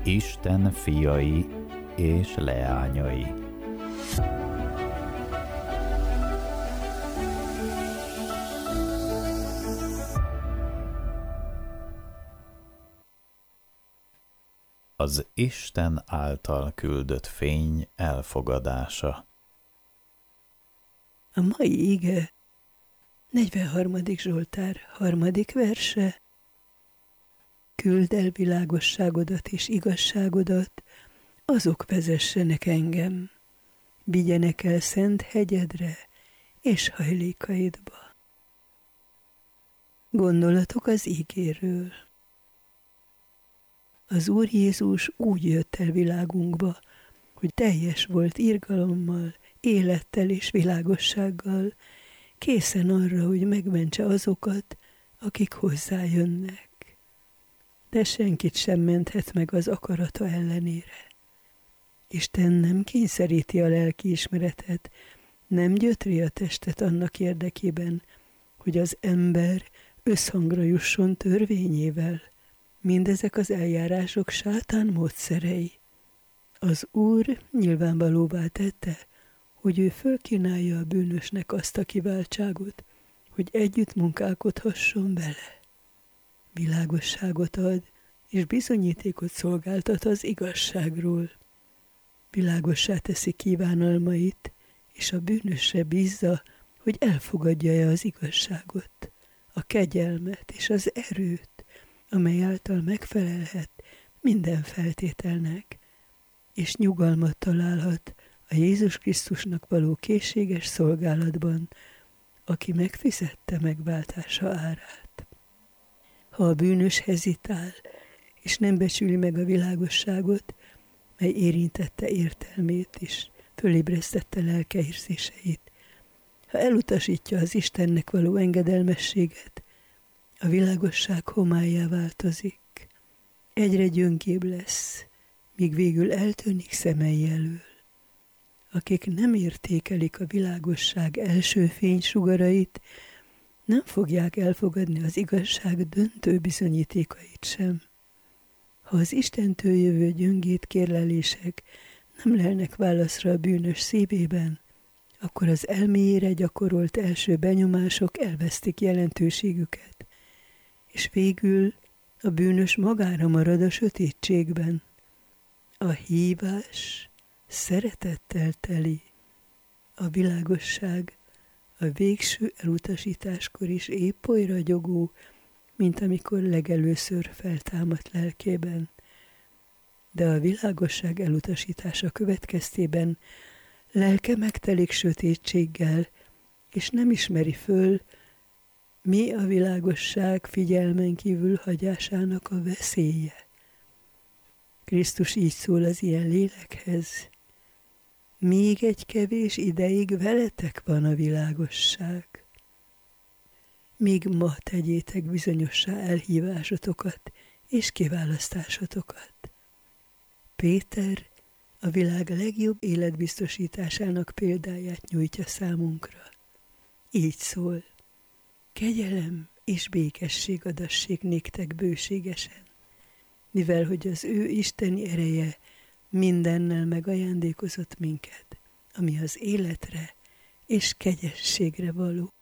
Isten fiai és leányai. Az Isten által küldött fény elfogadása. A mai ige 43. Zsoltár 3. verse. Küld el világosságodat és igazságodat, azok vezessenek engem, vigyenek el szent hegyedre és hajlékaidba. Gondolatok az ígéről. Az Úr Jézus úgy jött el világunkba, hogy teljes volt irgalommal, élettel és világossággal, készen arra, hogy megmentse azokat, akik hozzájönnek. De senkit sem menthet meg az akarata ellenére. Isten nem kényszeríti a lelkiismeretet, nem gyötri a testet annak érdekében, hogy az ember összhangra jusson törvényével. Mindezek az eljárások sátán módszerei. Az Úr nyilvánvalóvá tette, hogy ő fölkínálja a bűnösnek azt a kiváltságot, hogy együtt munkálkodhasson vele. Világosságot ad, és bizonyítékot szolgáltat az igazságról. Világossá teszi kívánalmait, és a bűnösre bízza, hogy elfogadja-e az igazságot, a kegyelmet és az erőt, amely által megfelelhet minden feltételnek, és nyugalmat találhat a Jézus Krisztusnak való készséges szolgálatban, aki megfizette megváltása árát. Ha a bűnös hezitál, és nem becsüli meg a világosságot, mely érintette értelmét és fölébresztette lelkeérzéseit, ha elutasítja az Istennek való engedelmességet, a világosság homályá változik, egyre gyöngébb lesz, míg végül eltűnik szemei elől. Akik nem értékelik a világosság első fénysugarait, nem fogják elfogadni az igazság döntő bizonyítékait sem. Ha az Istentől jövő gyöngét kérlelések nem lelnek válaszra a bűnös szívében, akkor az elméjére gyakorolt első benyomások elvesztik jelentőségüket, és végül a bűnös magára marad a sötétségben. A hívás szeretettel teli, a világosság a végső elutasításkor is épp oly ragyogó, mint amikor legelőször feltámadt lelkében. De a világosság elutasítása következtében lelke megtelik sötétséggel, és nem ismeri föl, mi a világosság figyelmen kívül hagyásának a veszélye. Krisztus így szól az ilyen lélekhez: még egy kevés ideig veletek van a világosság. Míg ma tegyétek bizonyossá elhívásotokat és kiválasztásotokat. Péter a világ legjobb életbiztosításának példáját nyújtja számunkra. Így szól: kegyelem és békesség adassék néktek bőségesen, mivel hogy az ő isteni ereje mindennel megajándékozott minket, ami az életre és kegyességre való.